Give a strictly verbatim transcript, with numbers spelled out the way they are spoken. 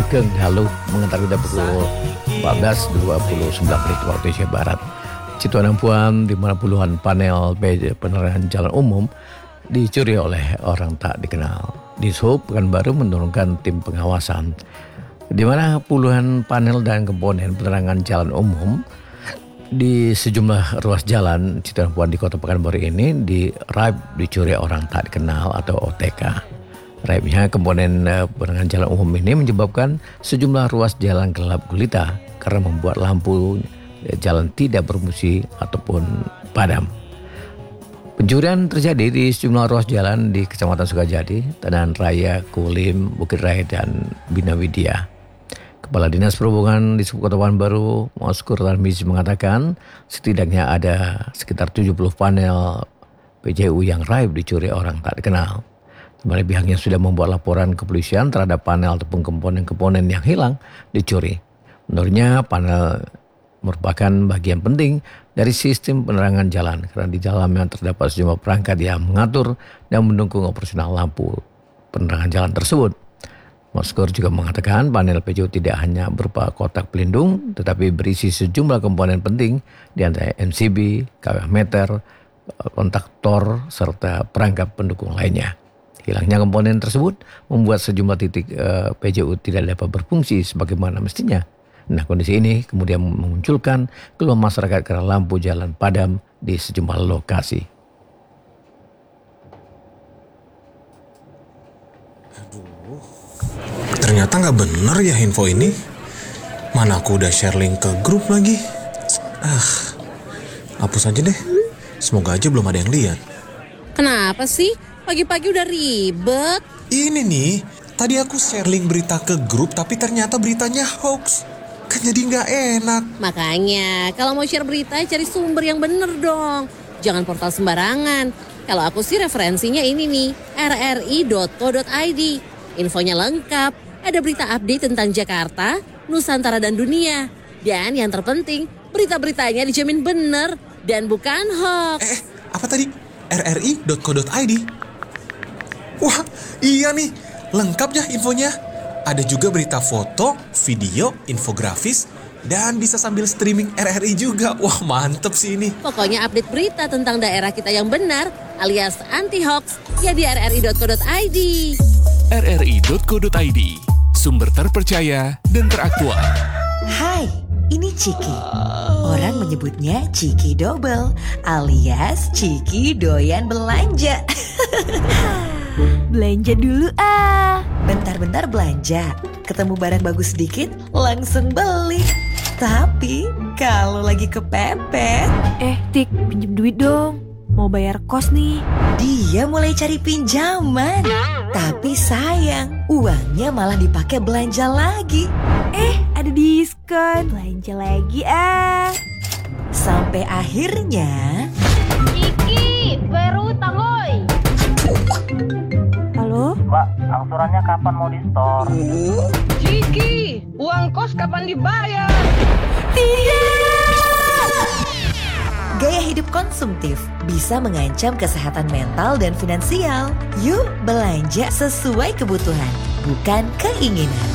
Sugeng Halu mengantar kita pukul empat belas dua puluh sembilan menit waktu Indonesia Barat. Cituan Puan di mana puluhan panel penerangan jalan umum dicuri oleh orang tak dikenal. Dishub Pekanbaru menurunkan tim pengawasan di mana puluhan panel dan komponen penerangan jalan umum di sejumlah ruas jalan Cituan Puan di Kota Pekanbaru ini diraib dicuri orang tak dikenal atau O T K. Raibnya komponen penerangan jalan umum ini menyebabkan sejumlah ruas jalan gelap gulita karena membuat lampu jalan tidak berfungsi ataupun padam. Pencurian terjadi di sejumlah ruas jalan di Kecamatan Sukajadi, Tanah Raya, Kulim, Bukit Raya, dan Bina Widya. Kepala Dinas Perhubungan di Kota Pekanbaru, Moskur Tarmizi mengatakan setidaknya ada sekitar tujuh puluh panel P J U yang raib dicuri orang tak dikenal. Sebenarnya pihaknya sudah membuat laporan kepolisian terhadap panel ataupun komponen-komponen yang hilang dicuri. Menurutnya panel merupakan bagian penting dari sistem penerangan jalan karena di dalamnya terdapat sejumlah perangkat yang mengatur dan mendukung operasional lampu penerangan jalan tersebut. Moskur juga mengatakan panel P J U tidak hanya berupa kotak pelindung tetapi berisi sejumlah komponen penting di antara M C B, kawah meter, kontaktor, serta perangkat pendukung lainnya. Hilangnya komponen tersebut membuat sejumlah titik uh, P J U tidak dapat berfungsi sebagaimana mestinya. Nah, kondisi ini kemudian memunculkan keluhan masyarakat karena lampu jalan padam di sejumlah lokasi. Aduh, ternyata nggak bener ya info ini. Mana aku udah share link ke grup lagi. Ah, hapus aja deh. Semoga aja belum ada yang lihat. Kenapa sih? Pagi-pagi udah ribet. Ini nih, tadi aku share link berita ke grup tapi ternyata beritanya hoax. Kan jadi nggak enak. Makanya kalau mau share berita cari sumber yang bener dong. Jangan portal sembarangan. Kalau aku sih referensinya ini nih, r r i dot co dot i d. Infonya lengkap, ada berita update tentang Jakarta, Nusantara dan dunia. Dan yang terpenting, berita-beritanya dijamin bener dan bukan hoax. Eh, apa tadi? r r i dot co dot i d. Wah, iya nih, lengkap ya infonya. Ada juga berita foto, video, infografis, dan bisa sambil streaming R R I juga. Wah, mantep sih ini. Pokoknya update berita tentang daerah kita yang benar, alias anti-hoax, ya di r r i dot co dot i d. r r i dot co dot i d, sumber terpercaya dan teraktual. Hai, ini Ciki. Orang menyebutnya Ciki Double, alias Ciki doyan belanja. Belanja dulu ah. Bentar-bentar belanja, ketemu barang bagus sedikit, langsung beli. Tapi kalau lagi kepepet, Eh Tik, pinjem duit dong. Mau bayar kos nih. dia mulai cari pinjaman. Tapi sayang, uangnya malah dipakai belanja lagi. Eh ada diskon. Belanja lagi ah. Sampai akhirnya Ciki, baru tangoy. Halo? Mbak, angsurannya kapan mau di-store? Ciki, uang kos kapan dibayar? gaya hidup konsumtif bisa mengancam kesehatan mental dan finansial. Yuk belanja sesuai kebutuhan, bukan keinginan.